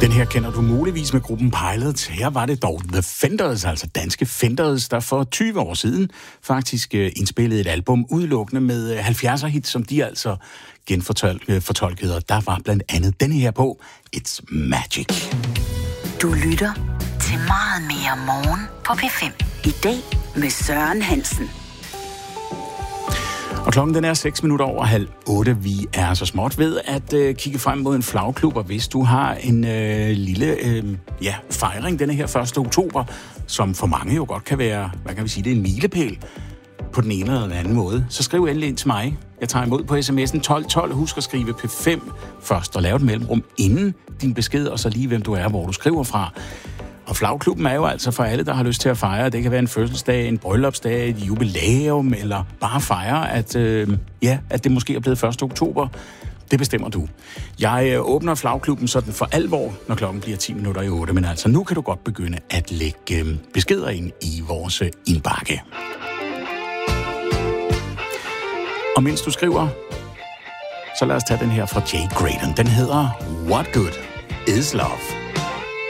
Den her kender du muligvis med gruppen Pilots. Her var det dog The Fenders, altså danske Fenders, der for 20 år siden faktisk indspillede et album udelukkende med 70'er hits, som de altså genfortolkede. Og der var blandt andet denne her på, It's Magic. Du lytter til Meget mere morgen på P5. I dag med Søren Hansen. Og klokken den er 7:06. Vi er så småt ved at kigge frem mod en flagklub, og hvis du har en lille fejring denne her 1. oktober, som for mange jo godt kan være, hvad kan vi sige, det er en milepæl på den ene eller den anden måde, så skriv endelig ind til mig. Jeg tager imod på sms'en 1212. Husk at skrive P5 først og lave et mellemrum inden din besked, og så lige hvem du er, hvor du skriver fra. Og flagklubben er jo altså for alle, der har lyst til at fejre. Det kan være en fødselsdag, en bryllupsdag, et jubilæum, eller bare fejre, at det måske er blevet 1. oktober. Det bestemmer du. Jeg åbner flagklubben sådan for alvor, når klokken bliver 7:10, men altså nu kan du godt begynde at lægge beskeder ind i vores indbakke. Og mens du skriver, så lad os tage den her fra Jay Graydon. Den hedder What Good Is Love?